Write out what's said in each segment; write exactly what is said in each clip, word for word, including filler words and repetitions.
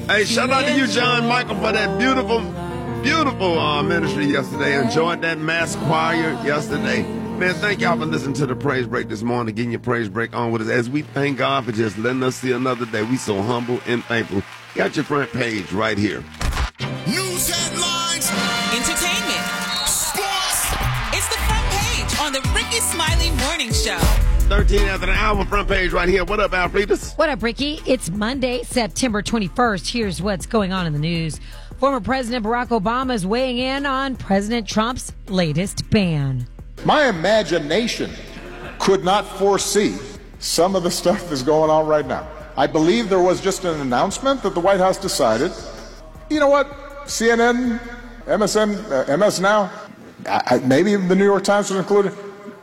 Hey, shout out to you, John Michael, for that beautiful, beautiful uh, ministry yesterday. Enjoyed that mass choir yesterday. Man, thank y'all for listening to the Praise Break this morning, getting your Praise Break on with us. As we thank God for just letting us see another day, we so humble and thankful. Got your front page right here. News headlines. Entertainment. Sports. It's the front page on the Ricky Smiley Morning Show. thirteen after the hour, front page right here. What up, Alfredas? What up, Ricky? It's Monday, September twenty-first. Here's what's going on in the news. Former President Barack Obama is weighing in on President Trump's latest ban. My imagination could not foresee some of the stuff that's going on right now. I believe there was just an announcement that the White House decided, you know what, C N N, M S N, uh, M S Now, I, maybe the New York Times was included,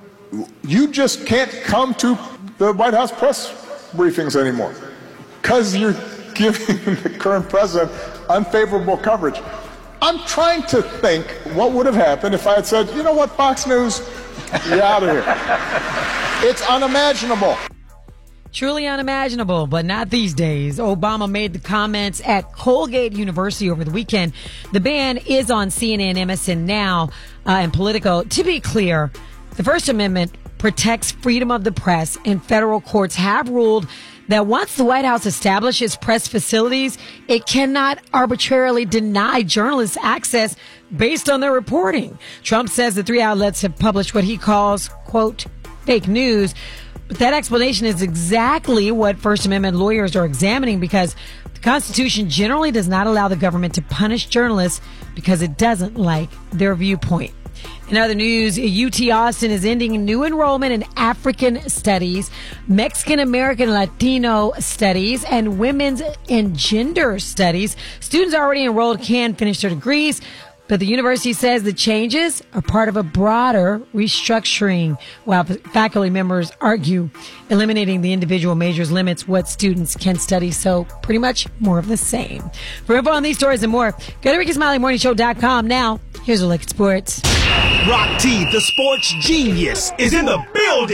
you just can't come to the White House press briefings anymore because you're giving the current president unfavorable coverage. I'm trying to think what would have happened if I had said, you know what, Fox News, you're out of here. It's unimaginable. Truly unimaginable, but not these days. Obama made the comments at Colgate University over the weekend. The ban is on C N N, M S N Now, uh, and Politico. To be clear, the First Amendment protects freedom of the press, and federal courts have ruled that once the White House establishes press facilities, it cannot arbitrarily deny journalists access based on their reporting. Trump says the three outlets have published what he calls, quote, fake news. But that explanation is exactly what First Amendment lawyers are examining, because the Constitution generally does not allow the government to punish journalists because it doesn't like their viewpoint. In other news, U T Austin is ending new enrollment in African studies, Mexican American Latino studies, and women's and gender studies. Students already enrolled can finish their degrees, but the university says the changes are part of a broader restructuring, while faculty members argue eliminating the individual majors limits what students can study. So pretty much more of the same. For info on these stories and more, go to Ricky Smiley Morning Show dot com. Now, here's a look at sports. Rock T, the sports genius, is in the building.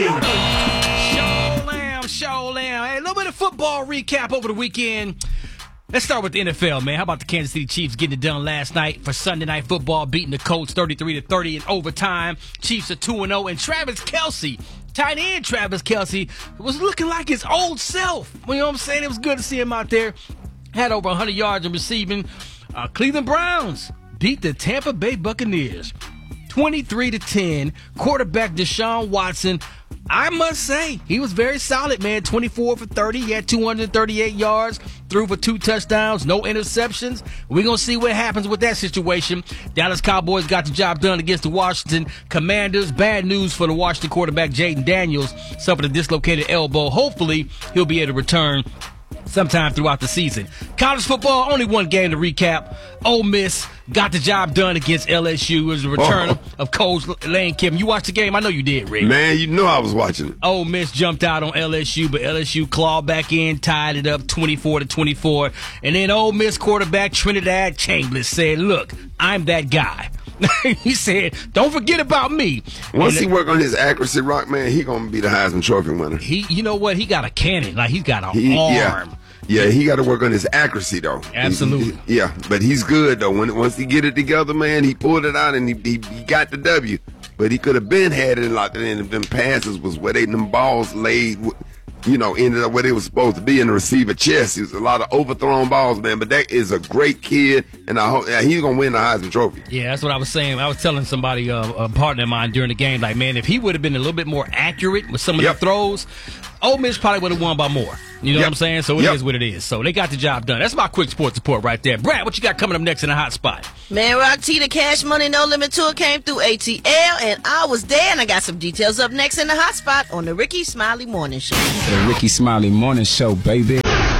Show lamb, show lamb. Hey, a little bit of football recap over the weekend. Let's start with the N F L, man. How about the Kansas City Chiefs getting it done last night for Sunday Night Football, beating the Colts thirty-three to thirty in overtime. Chiefs are two and oh, and Travis Kelce, tight end Travis Kelce, was looking like his old self. You know what I'm saying? It was good to see him out there. Had over one hundred yards in receiving. Uh, Cleveland Browns beat the Tampa Bay Buccaneers twenty-three to ten. Quarterback Deshaun Watson, I must say, he was very solid, man. twenty-four for thirty. He had two hundred thirty-eight yards, threw for two touchdowns, no interceptions. We're going to see what happens with that situation. Dallas Cowboys got the job done against the Washington Commanders. Bad news for the Washington quarterback, Jaden Daniels, suffered a dislocated elbow. Hopefully, he'll be able to return sometime throughout the season. College football, only one game to recap. Ole Miss got the job done against L S U as a return oh. of Coach Lane Kiffin. You watched the game? I know you did, Rick. Man, you know I was watching it. Ole Miss jumped out on L S U, but L S U clawed back in, tied it up twenty-four to twenty-four. And then Ole Miss quarterback Trinidad Chambers said, look, I'm that guy. He said, don't forget about me. Once and he work on his accuracy, Rock, man, he going to be the Heisman Trophy winner. He, you know what? He got a cannon. Like, he's got an he, arm. Yeah. Yeah, he got to work on his accuracy, though. Absolutely. He, he, yeah, but he's good, though. When Once he get it together, man, he pulled it out and he, he, he got the W. But he could have been had it like that. And if them passes was where they, them balls laid, you know, ended up where they was supposed to be in the receiver chest. It was a lot of overthrown balls, man. But that is a great kid, and I hope yeah, he's going to win the Heisman Trophy. Yeah, that's what I was saying. I was telling somebody, uh, a partner of mine during the game, like, man, if he would have been a little bit more accurate with some of yep. the throws, Ole Miss probably would have won by more. You know yep. what I'm saying? So it yep. is what it is. So they got the job done. That's my quick sports report right there. Brad, what you got coming up next in the hot spot? Man, Rock T, the Cash Money No Limit Tour came through A T L, and I was there, and I got some details up next in the hot spot on the Ricky Smiley Morning Show. The Ricky Smiley Morning Show, baby.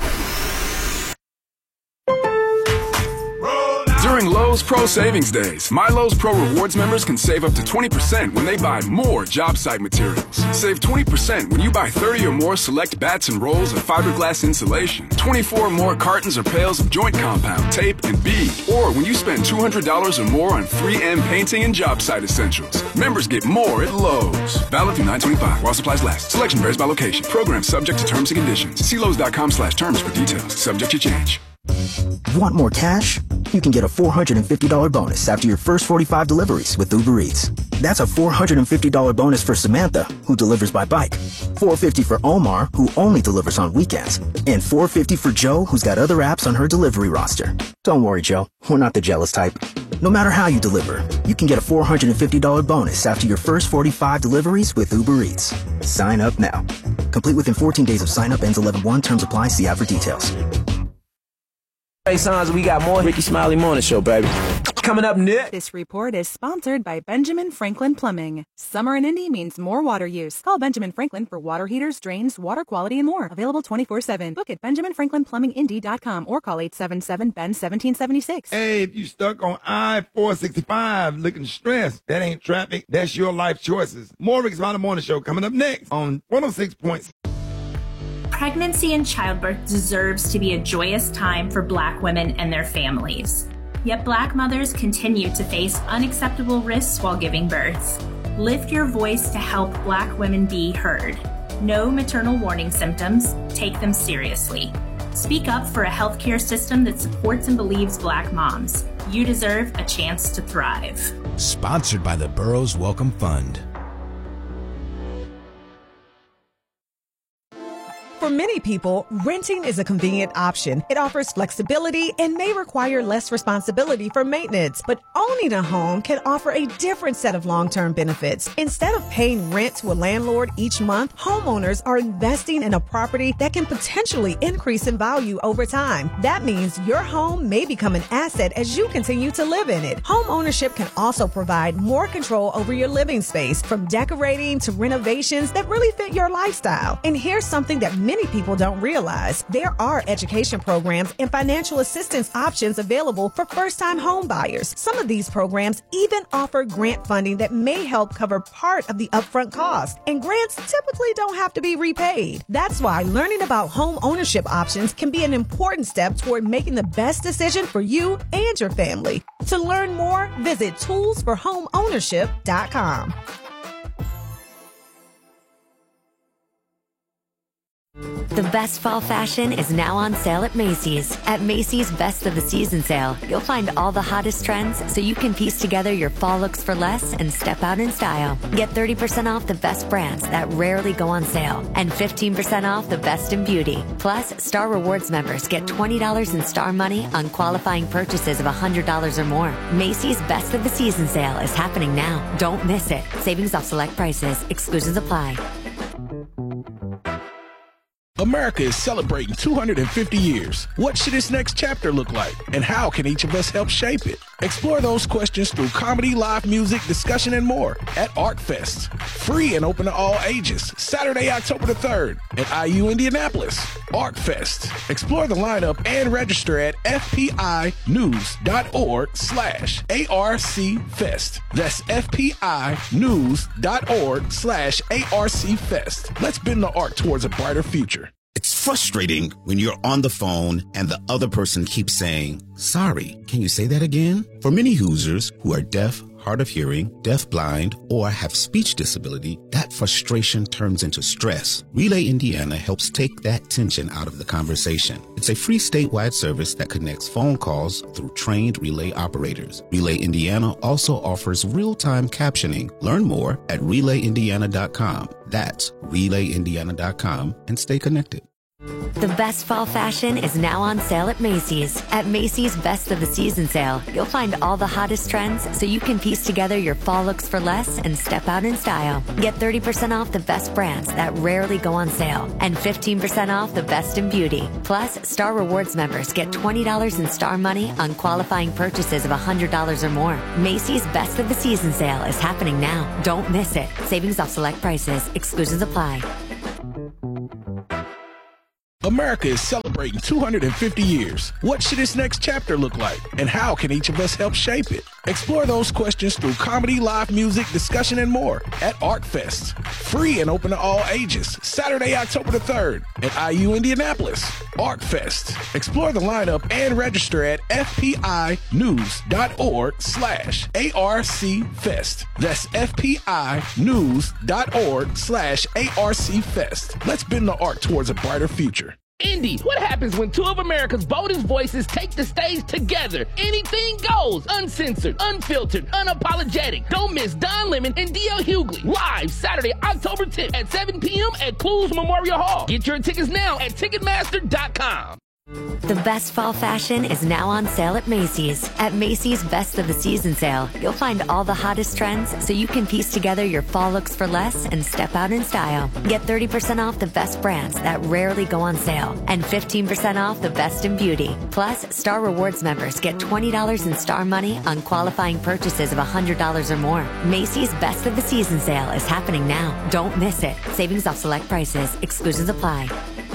During Lowe's Pro Savings Days, My Lowe's Pro Rewards members can save up to twenty percent when they buy more job site materials. Save twenty percent when you buy thirty or more select bats and rolls of fiberglass insulation, twenty-four or more cartons or pails of joint compound, tape, and bead, or when you spend two hundred dollars or more on three M painting and job site essentials. Members get more at Lowe's. Valid through nine twenty-five while supplies last. Selection varies by location. Program subject to terms and conditions. See Lowe's dot com slash terms for details. Subject to change. Want more cash? You can get a four hundred fifty dollars bonus after your first forty-five deliveries with Uber Eats. That's a four hundred fifty dollars bonus for Samantha, who delivers by bike, four hundred fifty dollars for Omar, who only delivers on weekends, and four hundred fifty dollars for Joe, who's got other apps on her delivery roster. Don't worry, Joe. We're not the jealous type. No matter how you deliver, you can get a four hundred fifty dollars bonus after your first forty-five deliveries with Uber Eats. Sign up now. Complete within fourteen days of sign up. Ends eleven one. Terms apply. See app for details. Hey, Sons, we got more Ricky Smiley Morning Show, baby. Coming up next. This report is sponsored by Benjamin Franklin Plumbing. Summer in Indy means more water use. Call Benjamin Franklin for water heaters, drains, water quality, and more. Available twenty-four seven. Book at benjamin franklin plumbing indy dot com or call eight seven seven B E N seventeen seventy-six. Hey, if you stuck on I four sixty-five looking stressed, that ain't traffic. That's your life choices. More Ricky Smiley Morning Show coming up next on one oh six point six. Pregnancy and childbirth deserves to be a joyous time for Black women and their families. Yet Black mothers continue to face unacceptable risks while giving birth. Lift your voice to help Black women be heard. Know maternal warning symptoms, take them seriously. Speak up for a healthcare system that supports and believes Black moms. You deserve a chance to thrive. Sponsored by the Burroughs Welcome Fund. For many people, renting is a convenient option. It offers flexibility and may require less responsibility for maintenance. But owning a home can offer a different set of long-term benefits. Instead of paying rent to a landlord each month, homeowners are investing in a property that can potentially increase in value over time. That means your home may become an asset as you continue to live in it. Home ownership can also provide more control over your living space, from decorating to renovations that really fit your lifestyle. And here's something that many people don't realize. There are education programs and financial assistance options available for first-time home buyers. Some of these programs even offer grant funding that may help cover part of the upfront cost. And grants typically don't have to be repaid. That's why learning about home ownership options can be an important step toward making the best decision for you and your family. To learn more, visit tools for home ownership dot com. The best fall fashion is now on sale at Macy's. At Macy's Best of the Season sale, you'll find all the hottest trends so you can piece together your fall looks for less and step out in style. Get thirty percent off the best brands that rarely go on sale and fifteen percent off the best in beauty. Plus, Star Rewards members get twenty dollars in Star Money on qualifying purchases of one hundred dollars or more. Macy's Best of the Season sale is happening now. Don't miss it. Savings off select prices. Exclusions apply. America is celebrating two hundred fifty years. What should its next chapter look like? And how can each of us help shape it? Explore those questions through comedy, live music, discussion, and more at ArtFest. Free and open to all ages. Saturday, October the third at I U Indianapolis. ArtFest. Explore the lineup and register at fpinews.org slash ARCFest. That's fpinews.org slash ARCFest. Let's bend the art towards a brighter future. It's frustrating when you're on the phone and the other person keeps saying, sorry, can you say that again? For many Hoosiers who are deaf, hard of hearing, deafblind, or have speech disability, that frustration turns into stress. Relay Indiana helps take that tension out of the conversation. It's a free statewide service that connects phone calls through trained relay operators. Relay Indiana also offers real-time captioning. Learn more at relay indiana dot com. That's relay indiana dot com and stay connected. The best fall fashion is now on sale at Macy's. At Macy's Best of the Season sale, you'll find all the hottest trends so you can piece together your fall looks for less and step out in style. Get thirty percent off the best brands that rarely go on sale and fifteen percent off the best in beauty. Plus, Star Rewards members get twenty dollars in Star Money on qualifying purchases of one hundred dollars or more. Macy's Best of the Season sale is happening now. Don't miss it. Savings off select prices. Exclusions apply. America is celebrating two hundred fifty years. What should its next chapter look like? And how can each of us help shape it? Explore those questions through comedy, live music, discussion, and more at ArtFest. Free and open to all ages. Saturday, October the third at I U Indianapolis. ArtFest. Explore the lineup and register at fpinews.org slash ARCFest. That's fpinews.org slash ARCFest. Let's bend the art towards a brighter future. Indy, what happens when two of America's boldest voices take the stage together? Anything goes. Uncensored, unfiltered, unapologetic. Don't miss Don Lemon and D L Hughley live Saturday, October tenth at seven p.m. at Clues Memorial Hall. Get your tickets now at Ticketmaster dot com. The best fall fashion is now on sale at Macy's. At Macy's Best of the Season sale, you'll find all the hottest trends so you can piece together your fall looks for less and step out in style. Get thirty percent off the best brands that rarely go on sale and fifteen percent off the best in beauty. Plus, Star Rewards members get twenty dollars in Star Money on qualifying purchases of one hundred dollars or more. Macy's Best of the Season sale is happening now. Don't miss it. Savings off select prices. Exclusions apply.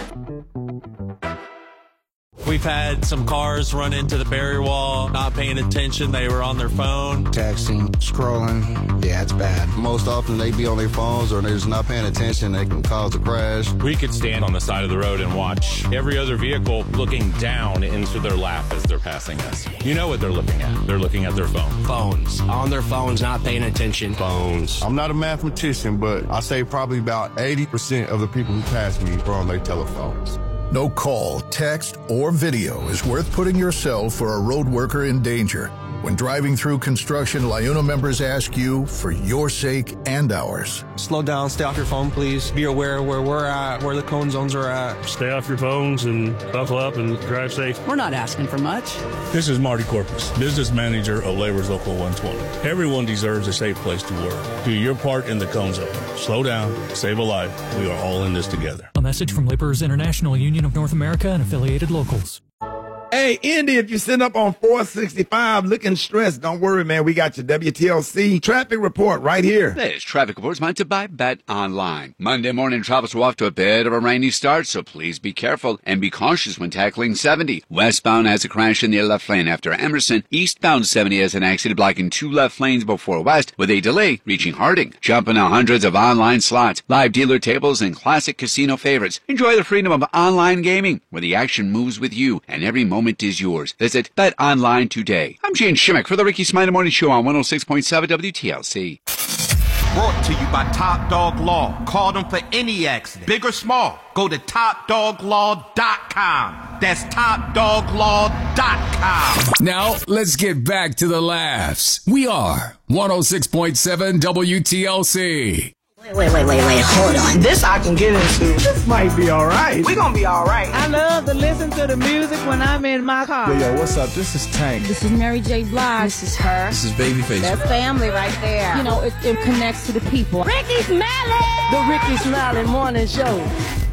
We've had some cars run into the barrier wall, not paying attention. They were on their phone. Texting, scrolling. Yeah, it's bad. Most often they be on their phones or they're just not paying attention. They can cause a crash. We could stand on the side of the road and watch every other vehicle looking down into their lap as they're passing us. You know what they're looking at. They're looking at their phone. Phones. On their phones, not paying attention. Phones. I'm not a mathematician, but I say probably about eighty percent of the people who pass me are on their telephones. No call, text, or video is worth putting yourself or a road worker in danger. When driving through construction, LIUNA members ask you for your sake and ours. Slow down, stay off your phone, please. Be aware where we're at, where the cone zones are at. Stay off your phones and buckle up and drive safe. We're not asking for much. This is Marty Corpus, business manager of Labor's Local one twenty. Everyone deserves a safe place to work. Do your part in the cone zone. Slow down, save a life. We are all in this together. A message from Laborers International Union of North America and affiliated locals. Hey, Indy, if you're sitting up on four sixty-five looking stressed, don't worry, man. We got your W T L C traffic report right here. This traffic report is sponsored by Bet Online. Monday morning travels are off to a bit of a rainy start, so please be careful and be cautious when tackling seventy. Westbound has a crash in the left lane after Emerson. Eastbound seventy has an accident blocking two left lanes before West with a delay reaching Harding. Jumping on hundreds of online slots, live dealer tables, and classic casino favorites. Enjoy the freedom of online gaming where the action moves with you and every moment is yours. Visit Bet Online today. I'm Gene Shimmick for the Ricky Smiley Morning Show on one oh six point seven W T L C. Brought to you by Top Dog Law. Call them for any accident, big or small. Go to top dog law dot com. That's top dog law dot com. Now, let's get back to the laughs. We are one oh six point seven W T L C. Wait, wait, wait, wait, wait, hold on. This I can get into. This might be all right. We're gonna be all right. I love to listen to the music when I'm in my car. Yo, yo, what's up? This is Tank. This is Mary J. Blige. This is her. This is Babyface. That's family right there. You know, it, it connects to the people. Ricky Smiley! The Ricky Smiley Morning Show.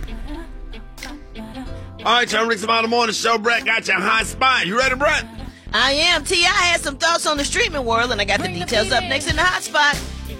All right, y'all, Ricky Smiley Morning Show. Brett got your hot spot. You ready, Brett? I am. T I had some thoughts on the streaming world, and I got the details up next in the hot spot.